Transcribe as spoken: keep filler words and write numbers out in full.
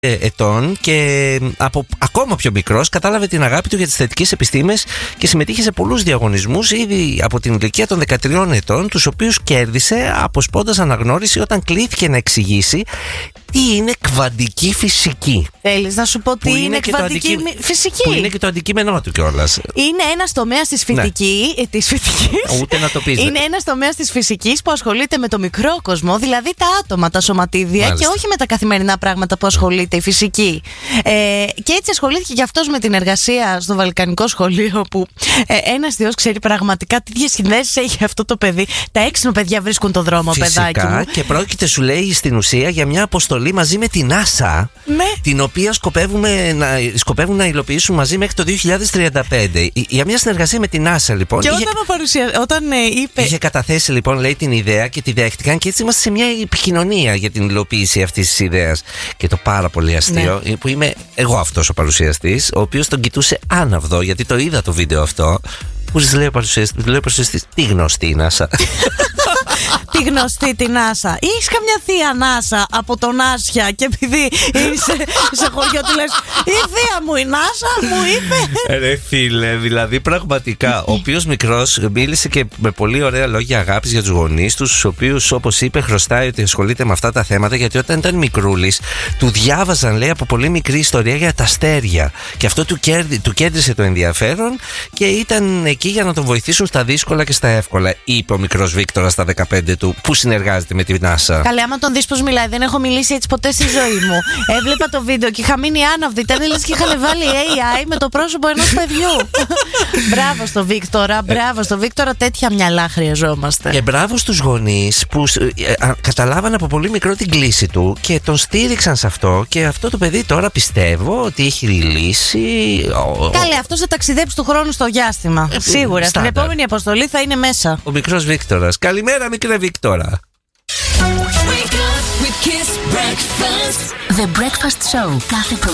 ετών και από ακόμα πιο μικρός κατάλαβε την αγάπη του για τις θετικές επιστήμες και συμμετείχε σε πολλούς διαγωνισμούς ήδη από την ηλικία των δεκατριών ετών, τους οποίους κέρδισε αποσπώντας αναγνώριση όταν κλήθηκε να εξηγήσει τι είναι κβαντική φυσική. Θέλεις να σου πω τι είναι, είναι κβαντική αντικεί... φυσική? Που είναι και το αντικείμενό του κιόλας. Είναι ένας τομέας της φυσικής. Ναι. Της φυσικής. Ούτε να το πεις. Είναι ένας τομέας της φυσικής που ασχολείται με το μικρό κόσμο, δηλαδή τα άτομα, τα σωματίδια. Μάλιστα. Και όχι με τα καθημερινά πράγματα που ασχολείται η φυσική. Ε, και έτσι ασχολήθηκε και αυτός με την εργασία στο Βαλκανικό Σχολείο, που ε, ένας Θεός ξέρει πραγματικά τι διασυνδέσεις έχει αυτό το παιδί. Τα έξυπνα παιδιά βρίσκουν το δρόμο, φυσικά, παιδάκι μου. Και πρόκειται, σου λέει, στην ουσία για μια αποστολή μαζί με την NASA, ναι. την οποία σκοπεύουμε να, σκοπεύουν να υλοποιήσουν μαζί μέχρι το δύο χιλιάδες τριάντα πέντε. Για μια συνεργασία με την NASA, λοιπόν. Και είχε, όταν, παρουσια... όταν ε, είπε. Είχε καταθέσει, λοιπόν, λέει, την ιδέα και τη δέχτηκαν, και έτσι είμαστε σε μια επικοινωνία για την υλοποίηση αυτής της ιδέας. Και το πάρα πολύ αστείο, ναι, που είμαι εγώ αυτός ο παρουσιαστής, ο οποίος τον κοιτούσε άναυδο, γιατί το είδα το βίντεο αυτό. Που της λέει ο παρουσιαστής, τι γνωστή η NASA. Τη γνωστή την NASA. Έχεις καμιά θεία NASA από τον Άσια και επειδή είσαι σε χωριό του λες η θεία μου η NASA μου είπε. Ρε φίλε, δηλαδή πραγματικά ο οποίος μικρός μίλησε και με πολύ ωραία λόγια αγάπης για τους γονείς τους, τους οποίους, όπως είπε, χρωστάει ότι ασχολείται με αυτά τα θέματα, γιατί όταν ήταν μικρούλης του διάβαζαν, λέει, από πολύ μικρή ιστορία για τα αστέρια και αυτό του, κέρδι, του κέντρισε το ενδιαφέρον και ήταν εκεί για να τον βοηθήσουν στα δύσκολα και στα εύκολα, είπε ο μικρός Βίκτορας στα δεκαπέντε του, που συνεργάζεται με την NASA. Καλέ, άμα τον δεις πως μιλάει, δεν έχω μιλήσει έτσι ποτέ στη ζωή μου. Έβλεπα το βίντεο και είχα μείνει άναυδη. Ήταν λες και είχαν βάλει έι άι με το πρόσωπο ενός παιδιού. Μπράβο στο Βίκτορα, μπράβο στο Βίκτορα, τέτοια μυαλά χρειαζόμαστε. Και μπράβο στους γονείς που ε, α, καταλάβαν από πολύ μικρό την κλίση του και τον στήριξαν σε αυτό, και αυτό το παιδί τώρα πιστεύω ότι έχει λύσει. Καλέ, αυτός θα ταξιδέψει του χρόνου στο διάστημα. Ε, Σίγουρα. Στην επόμενη αποστολή θα είναι μέσα. Ο μικρός Βίκτορας. Καλημέρα, μικρέ Βίκτορα. The Breakfast Show. Κάθε